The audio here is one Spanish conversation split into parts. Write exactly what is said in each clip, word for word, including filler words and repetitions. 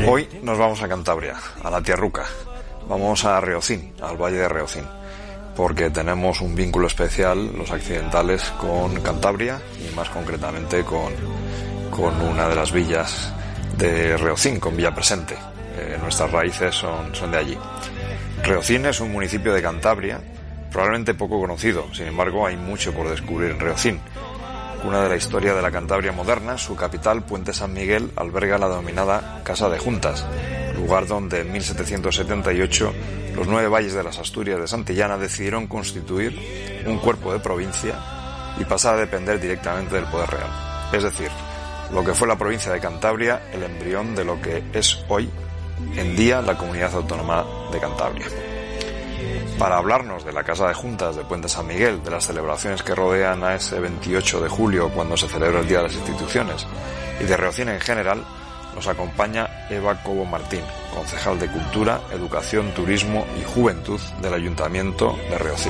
Hoy nos vamos a Cantabria, a la Tierruca. Vamos a Reocín, al Valle de Reocín, porque tenemos un vínculo especial, los accidentales, con Cantabria y más concretamente con, con una de las villas de Reocín, con Villa Presente. Eh, nuestras raíces son, son de allí. Reocín es un municipio de Cantabria, probablemente poco conocido, sin embargo hay mucho por descubrir en Reocín. Cuna de la historia de la Cantabria moderna, su capital, Puente San Miguel, alberga la denominada Casa de Juntas, lugar donde en mil setecientos setenta y ocho los nueve valles de las Asturias de Santillana decidieron constituir un cuerpo de provincia y pasar a depender directamente del poder real. Es decir, lo que fue la provincia de Cantabria, el embrión de lo que es hoy en día la Comunidad Autónoma de Cantabria. Para hablarnos de la Casa de Juntas de Puente San Miguel, de las celebraciones que rodean a ese veintiocho de julio cuando se celebra el Día de las Instituciones y de Reocín en general, nos acompaña Eva Cobo Martín, concejal de Cultura, Educación, Turismo y Juventud del Ayuntamiento de Reocín.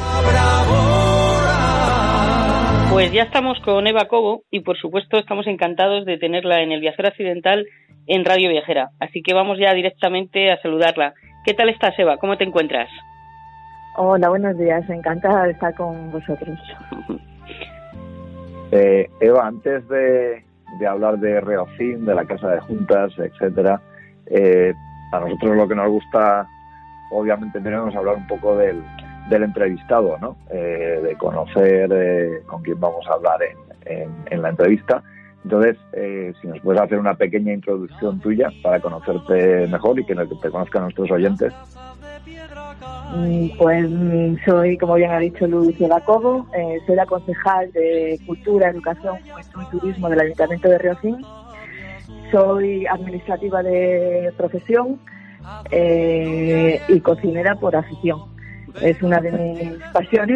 Pues ya estamos con Eva Cobo y por supuesto estamos encantados de tenerla en el Viajero Accidental en Radio Viajera, así que vamos ya directamente a saludarla. ¿Qué tal estás, Eva? ¿Cómo te encuentras? Hola, buenos días. Encantada de estar con vosotros. Eh, Eva, antes de, de hablar de Reocín, de la Casa de Juntas, etcétera, eh, a nosotros lo que nos gusta, obviamente, tenemos que hablar un poco del, del entrevistado, ¿no? Eh, de conocer eh, con quién vamos a hablar en, en, en la entrevista. Entonces, eh, si nos puedes hacer una pequeña introducción tuya para conocerte mejor y que te conozcan nuestros oyentes. Pues soy, como bien ha dicho Luz Eva Cobo, eh, soy la concejal de Cultura, Educación, Juventud y Turismo del Ayuntamiento de Reocín. Soy administrativa de profesión eh, y cocinera por afición. Es una de mis pasiones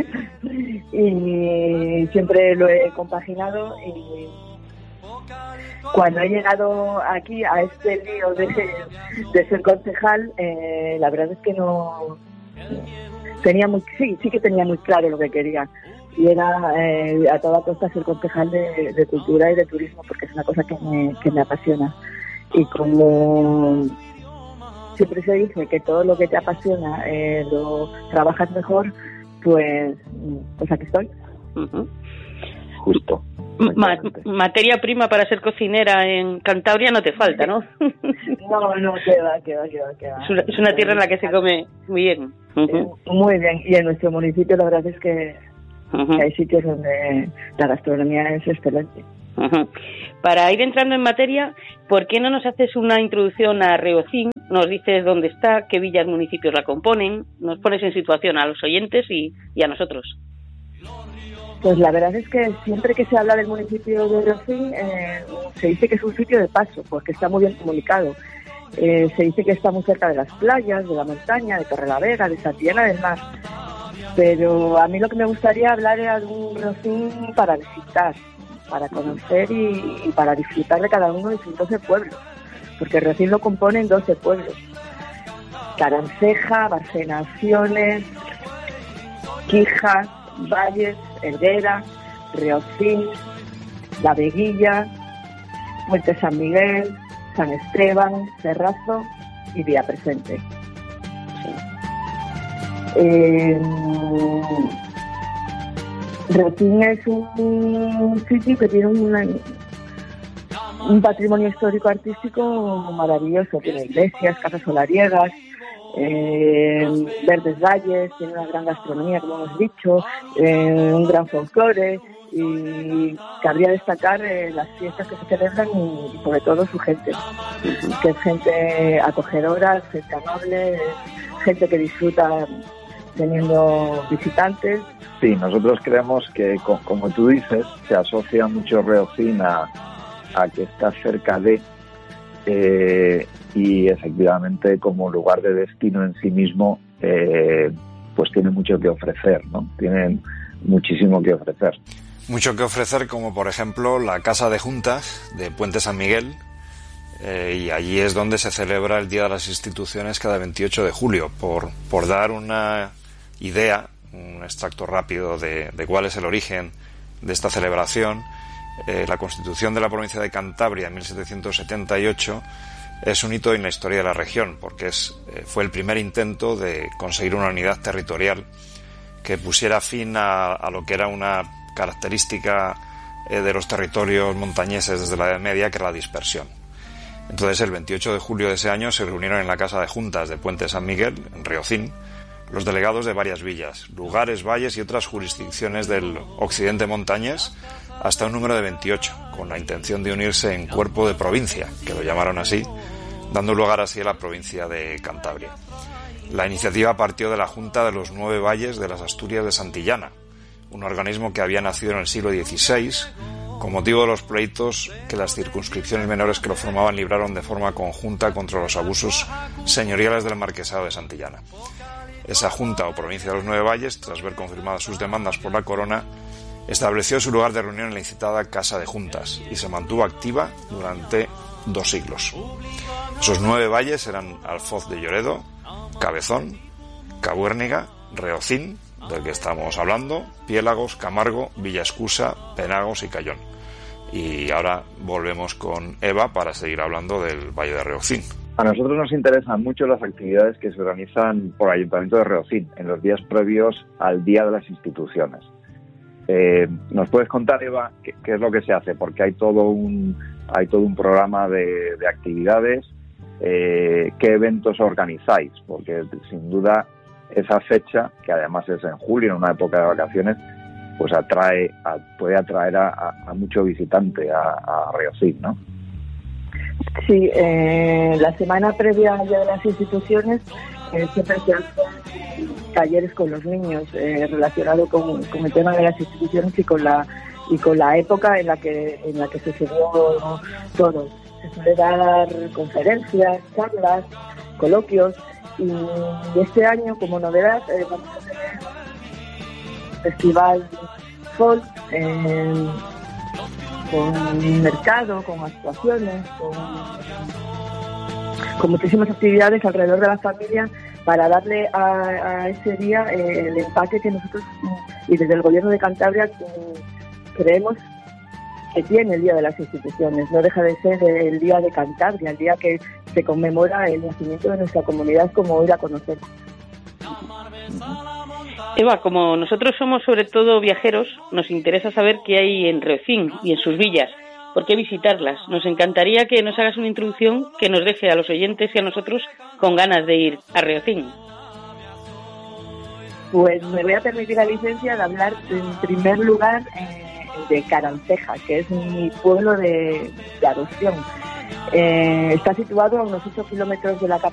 y siempre lo he compaginado. Y cuando he llegado aquí a este lío de, de ser concejal, eh, la verdad es que no tenía muy sí sí que tenía muy claro lo que quería, y era eh, a toda costa ser concejal de, de cultura y de turismo, porque es una cosa que me, que me apasiona. Y como siempre se dice que todo lo que te apasiona eh, lo trabajas mejor, pues pues aquí estoy. Uh-huh. Justo. Ma- materia prima para ser cocinera en Cantabria no te falta, ¿no? No, no, queda, queda, queda, queda. Es una, es una tierra en la que se come muy bien. Uh-huh. Muy bien, y en nuestro municipio la verdad es que, uh-huh. que hay sitios donde la gastronomía es excelente. Uh-huh. Para ir entrando en materia, ¿por qué no nos haces una introducción a Reocín? Nos dices dónde está, qué villas, municipios la componen, nos pones en situación a los oyentes y, y a nosotros. Pues la verdad es que siempre que se habla del municipio de Reocín, eh, se dice que es un sitio de paso, porque está muy bien comunicado. Eh, se dice que está muy cerca de las playas, de la montaña, de Torrelavega, de Santillana del Mar. Pero a mí lo que me gustaría hablar era de un Reocín para visitar, para conocer y, y para disfrutar de cada uno de sus doce pueblos, porque Reocín lo componen doce pueblos: Caranceja, Barcenaciones, Quijas, Valles, Helguera, Reocín, La Veguilla, Puente San Miguel, San Esteban, Cerrazo y Villa Presente. Sí. Eh, Reocín es un sitio que tiene una, un patrimonio histórico artístico maravilloso. Tiene iglesias, casas solariegas, Eh, verdes valles, tiene una gran gastronomía, como hemos dicho, eh, un gran folclore, y cabría destacar eh, las fiestas que se celebran y, y sobre todo su gente, que es gente acogedora, gente amable, gente que disfruta teniendo visitantes. Sí, nosotros creemos que, como tú dices, se asocia mucho Reocín a, a que está cerca de... Eh, y efectivamente como lugar de destino en sí mismo eh, pues tiene mucho que ofrecer, ¿no? Tiene muchísimo que ofrecer. Mucho que ofrecer, como por ejemplo la Casa de Juntas de Puente San Miguel, eh, y allí es donde se celebra el Día de las Instituciones cada veintiocho de julio. Por, por dar una idea, un extracto rápido de, de cuál es el origen de esta celebración, eh, la Constitución de la provincia de Cantabria en mil setecientos setenta y ocho Es un hito en la historia de la región porque es, eh, fue el primer intento de conseguir una unidad territorial que pusiera fin a, a lo que era una característica eh, de los territorios montañeses desde la Edad Media, que era la dispersión. Entonces, el veintiocho de julio de ese año se reunieron en la Casa de Juntas de Puente San Miguel, en Riocín, los delegados de varias villas, lugares, valles y otras jurisdicciones del occidente montañés, hasta un número de veintiocho, con la intención de unirse en cuerpo de provincia, que lo llamaron así, dando lugar así a la provincia de Cantabria. La iniciativa partió de la Junta de los Nueve Valles de las Asturias de Santillana, un organismo que había nacido en el siglo dieciséis, con motivo de los pleitos que las circunscripciones menores que lo formaban libraron de forma conjunta contra los abusos señoriales del Marquesado de Santillana. Esa Junta o Provincia de los Nueve Valles, tras ver confirmadas sus demandas por la Corona, estableció su lugar de reunión en la citada Casa de Juntas y se mantuvo activa durante dos siglos. Esos nueve valles eran Alfoz de Lloredo, Cabezón, Cabuérniga, Reocín, del que estamos hablando, Piélagos, Camargo, Villaescusa, Penagos y Cayón. Y ahora volvemos con Eva para seguir hablando del Valle de Reocín. A nosotros nos interesan mucho las actividades que se organizan por el Ayuntamiento de Reocín en los días previos al Día de las Instituciones. Eh, ¿Nos puedes contar, Eva, qué, qué es lo que se hace? Porque hay todo un hay todo un programa de, de actividades. Eh, ¿Qué eventos organizáis? Porque sin duda esa fecha, que además es en julio, en una época de vacaciones, pues atrae a, puede atraer a, a, a mucho visitante a, a Reocín, ¿no? Sí, eh, la semana previa al Día de las Instituciones eh, siempre se hacen talleres con los niños eh, relacionados con, con el tema de las instituciones y con la y con la época en la que en la que se dio todo. Se suele dar conferencias, charlas, coloquios, y este año, como novedad, eh, vamos a tener un festival folk eh, con mercado, con actuaciones, con, con muchísimas actividades alrededor de la familia para darle a, a ese día eh, el empaque que nosotros y desde el Gobierno de Cantabria eh, creemos que tiene el Día de las Instituciones. No deja de ser el Día de Cantabria, el día que se conmemora el nacimiento de nuestra comunidad como hoy la conocemos. Eva, como nosotros somos sobre todo viajeros, nos interesa saber qué hay en Reocín y en sus villas, por qué visitarlas. Nos encantaría que nos hagas una introducción que nos deje a los oyentes y a nosotros con ganas de ir a Reocín. Pues me voy a permitir la licencia de hablar en primer lugar eh, de Caranceja, que es mi pueblo de, de adopción. Eh, está situado a unos ocho kilómetros de la capital.